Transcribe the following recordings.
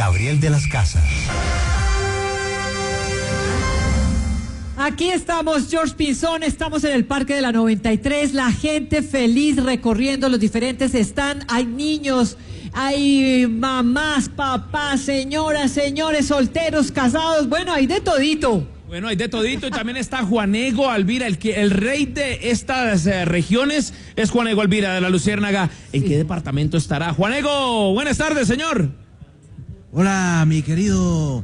Gabriel de las Casas. Aquí estamos, George Pinzón, estamos en el Parque de la 93, la gente feliz recorriendo los diferentes stands, hay niños, hay mamás, papás, señoras, señores, solteros, casados, bueno, hay de todito. Bueno, hay de todito y también está Juanego Alvira, el rey de estas regiones es Juanego Alvira de la Luciérnaga. ¿En qué departamento estará? Juanego, buenas tardes, señor. Hola, mi querido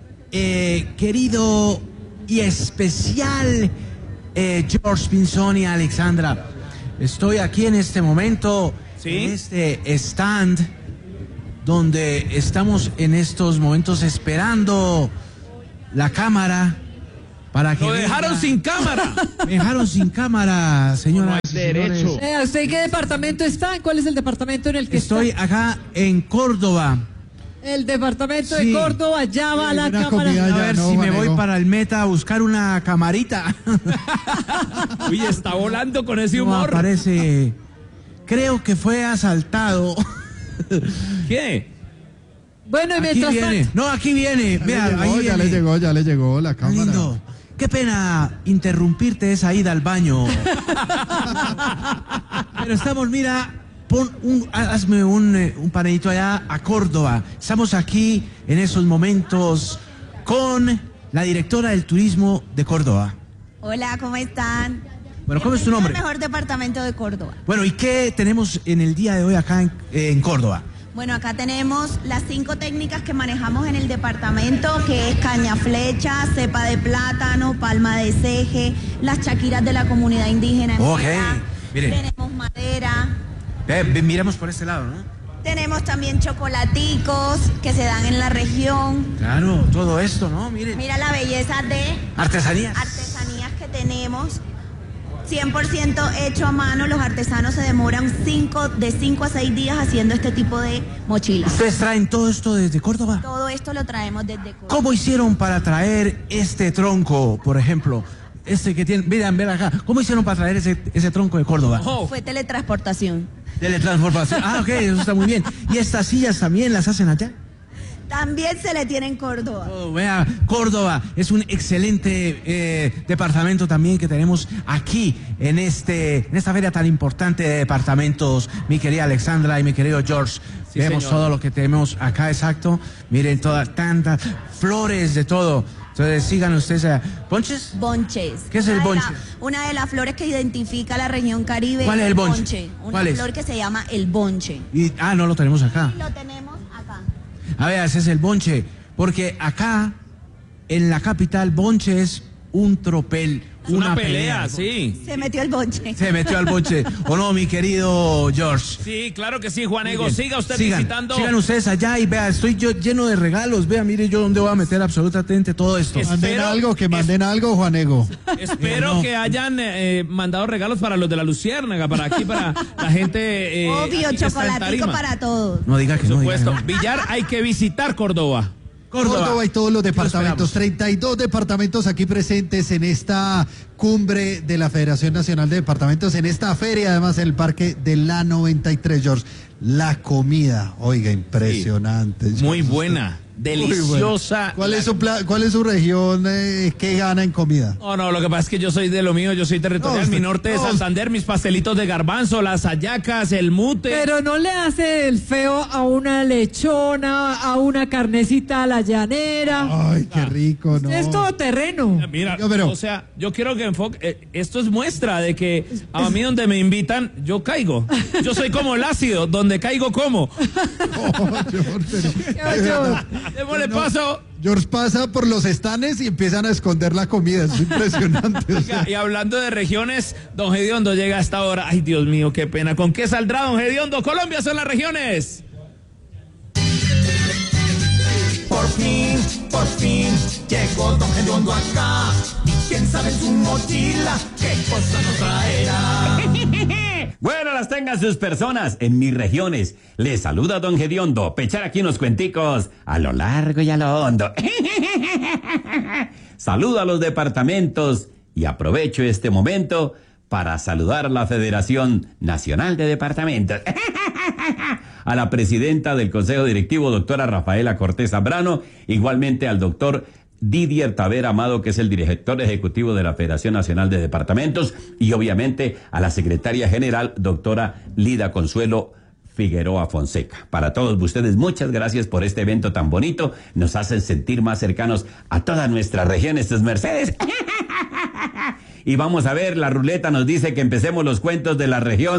y especial George Pinzón y Alexandra. Estoy aquí en este momento, ¿sí?, en este stand donde estamos en estos momentos esperando la cámara para que lo dejaron venga. sin cámara. Me dejaron sin cámara, señoras y derecho. señores. ¿Usted en qué departamento está? ¿Cuál es el departamento en el que Estoy está? acá en Córdoba. El departamento Sí. de Córdoba, allá va la cámara. A ver si me voy para el Meta a buscar una camarita. Uy, está volando con ese No humor. aparece. Creo que fue asaltado. ¿Qué? Bueno, y Aquí mientras viene. tanto... No, aquí viene. Vea, ahí ya viene. le llegó la Qué cámara. lindo. Qué pena interrumpirte esa ida al baño. Pero estamos, mira, hazme un panadito allá a Córdoba. Estamos aquí en esos momentos con la directora del turismo de Córdoba. Hola, ¿cómo están? Bueno, ¿cómo es tu nombre? El mejor departamento de Córdoba. Bueno, ¿y qué tenemos en el día de hoy acá en Córdoba? Bueno, acá tenemos las 5 técnicas que manejamos en el departamento, que es caña flecha, cepa de plátano, palma de ceje, las chaquiras de la comunidad indígena. Ok, miren. Tenemos madera. Miramos por este lado, ¿no? Tenemos también chocolaticos que se dan en la región. Claro, todo esto, ¿no? Miren. Mira la belleza de Artesanías. artesanías que tenemos. 100% hecho a mano, los artesanos se demoran de 5 a 6 días haciendo este tipo de mochilas. ¿Ustedes traen todo esto desde Córdoba? Todo esto lo traemos desde Córdoba. ¿Cómo hicieron para traer este tronco, por ejemplo? Este que tienen, ven acá. ¿Cómo hicieron para traer ese tronco de Córdoba? Oh, Fue teletransportación. Teletransportación. Ah, ok, eso está muy bien. ¿Y estas sillas también las hacen allá? También se le tiene en Córdoba. Oh, vea, Córdoba es un excelente departamento también que tenemos aquí en esta feria tan importante de departamentos, mi querida Alexandra y mi querido George. Sí, vemos señor. todo lo que tenemos acá, exacto. Miren todas tantas flores de todo. Entonces sigan ustedes. ¿Ponches? Bonches. ¿Qué es el bonche? Una de las flores que identifica la región Caribe. ¿Cuál es el bonche? Una ¿Cuál es? flor que se llama el bonche. No lo tenemos acá. Y lo tenemos acá. A ver, ese es el bonche, porque acá, en la capital, bonche es un tropel, una pelea, sí. Se metió el bonche. Se metió al bonche, ¿o no, mi querido George? Sí, claro que sí, Juanego. Muy bien. Siga usted Sigan visitando. ustedes allá y vea, estoy yo lleno de regalos, vea, mire yo dónde voy a meter absolutamente todo esto. Manden algo, Juanego. Espero No. que hayan mandado regalos para los de la Luciérnaga, para aquí, para la gente. Obvio, aquí que está en chocolatico Tarima. para todos. No diga que Por no, diga que supuesto. no. Villar, hay que visitar Córdoba. Córdoba y todos los departamentos, esperamos. 32 departamentos aquí presentes en esta cumbre de la Federación Nacional de Departamentos, en esta feria, además en el Parque de la 93, George. La comida, oiga, impresionante. Muy George. buena, deliciosa. ¿Cuál es su región que gana en comida? No, lo que pasa es que yo soy de lo mío, yo soy territorial. No, Mi norte de no. Santander, mis pastelitos de garbanzo, las hallacas, el mute. Pero no le hace el feo a una lechona, a una carnecita a la llanera. Ay, qué rico, ¿no? Es todo terreno. Mira, Yo, pero- o sea, yo quiero que enfoque. Esto es muestra de que a mí donde me invitan, yo caigo. Yo soy como el ácido, donde caigo como. Oh, George, pero- Démosle No. paso. George pasa por los estanes y empiezan a esconder la comida, es impresionante. o sea. Y hablando de regiones, don Gediondo llega a esta hora. Ay, Dios mío, qué pena. ¿Con qué saldrá don Gediondo? Colombia son las regiones. Por fin, llegó don Gediondo acá. Y quién sabe en su mochila qué cosa nos traerá. Bueno, las tengan sus personas en mis regiones. Les saluda don Gediondo, pechar aquí unos cuenticos a lo largo y a lo hondo. Saludo a los departamentos y aprovecho este momento para saludar a la Federación Nacional de Departamentos. a la presidenta del Consejo Directivo, doctora Rafaela Cortés Zambrano, igualmente al doctor Didier Tavera Amado, que es el director ejecutivo de la Federación Nacional de Departamentos, y obviamente a la secretaria general, doctora Lida Consuelo Figueroa Fonseca. Para todos ustedes, muchas gracias por este evento tan bonito. Nos hacen sentir más cercanos a toda nuestra región, estos Mercedes. Y vamos a ver, la ruleta nos dice que empecemos los cuentos de la región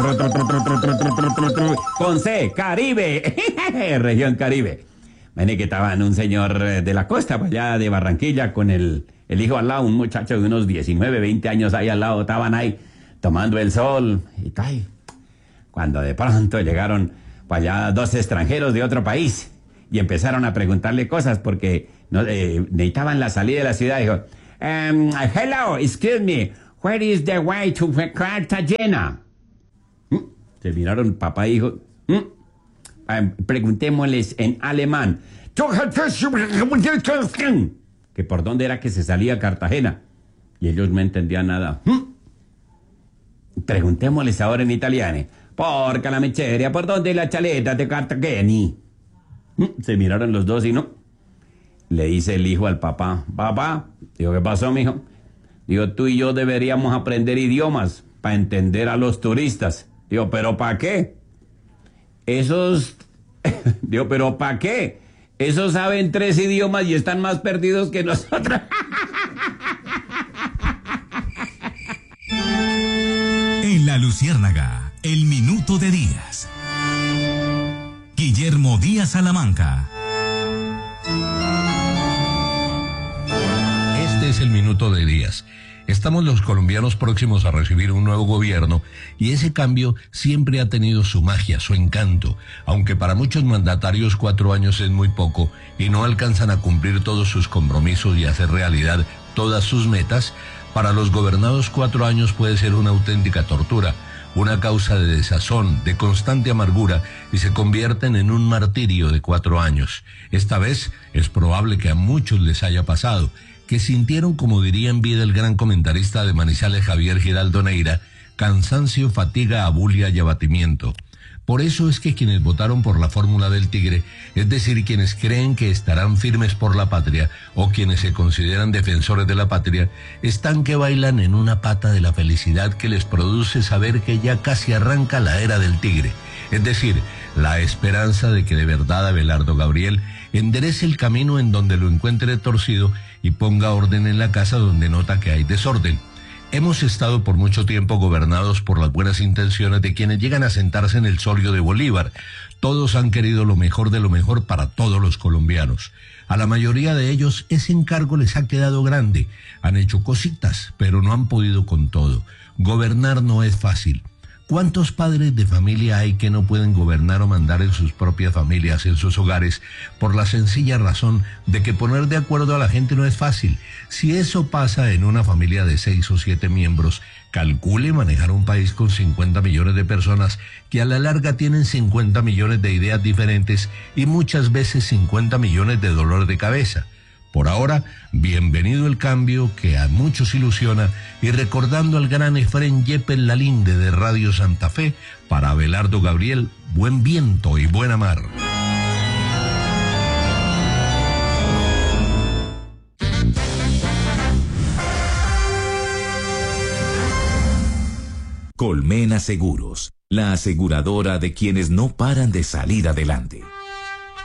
con C, Caribe. Región Caribe. Ven que estaban un señor de la costa, para allá de Barranquilla, con el hijo al lado, un muchacho de unos 19, 20 años ahí al lado, estaban ahí tomando el sol y tal. Cuando de pronto llegaron para allá 2 extranjeros de otro país y empezaron a preguntarle cosas porque no, necesitaban la salida de la ciudad. Dijo, hello, excuse me, where is the way to Cartagena? Se miraron papá e hijo. Preguntémosles en alemán. Que por dónde era que se salía Cartagena. Y ellos no entendían nada. Preguntémosles ahora en italiano. Porca la miseria, ¿por dónde la chaleta de Cartagena? Se miraron los dos y no. Le dice el hijo al papá. Papá, digo, ¿qué pasó, mijo? Digo, tú y yo deberíamos aprender idiomas para entender a los turistas. Digo, ¿pero para qué? Esos... Digo, ¿pero para qué? Esos saben 3 idiomas y están más perdidos que nosotros. En La Luciérnaga, el minuto de Díaz. Guillermo Díaz Salamanca. Este es el minuto de Díaz. Estamos los colombianos próximos a recibir un nuevo gobierno y ese cambio siempre ha tenido su magia, su encanto, aunque para muchos mandatarios 4 años es muy poco y no alcanzan a cumplir todos sus compromisos y hacer realidad todas sus metas. Para los gobernados 4 años puede ser una auténtica tortura, una causa de desazón, de constante amargura, y se convierten en un martirio de 4 años. Esta vez es probable que a muchos les haya pasado, que sintieron, como diría en vida el gran comentarista de Manizales Javier Giraldo Neira, cansancio, fatiga, abulia y abatimiento. Por eso es que quienes votaron por la fórmula del tigre, es decir, quienes creen que estarán firmes por la patria o quienes se consideran defensores de la patria, están que bailan en una pata de la felicidad que les produce saber que ya casi arranca la era del tigre. Es decir, la esperanza de que de verdad Abelardo Gabriel enderece el camino en donde lo encuentre torcido y ponga orden en la casa donde nota que hay desorden. Hemos estado por mucho tiempo gobernados por las buenas intenciones de quienes llegan a sentarse en el solio de Bolívar. Todos han querido lo mejor de lo mejor para todos los colombianos. A la mayoría de ellos ese encargo les ha quedado grande. Han hecho cositas, pero no han podido con todo. Gobernar no es fácil. ¿Cuántos padres de familia hay que no pueden gobernar o mandar en sus propias familias, en sus hogares, por la sencilla razón de que poner de acuerdo a la gente no es fácil? Si eso pasa en una familia de 6 o 7 miembros, calcule manejar un país con 50 millones de personas que a la larga tienen 50 millones de ideas diferentes y muchas veces 50 millones de dolor de cabeza. Por ahora, bienvenido el cambio que a muchos ilusiona y recordando al gran Efrén Yepes Lalinde de Radio Santa Fe, para Abelardo Gabriel, buen viento y buena mar. Colmena Seguros, la aseguradora de quienes no paran de salir adelante.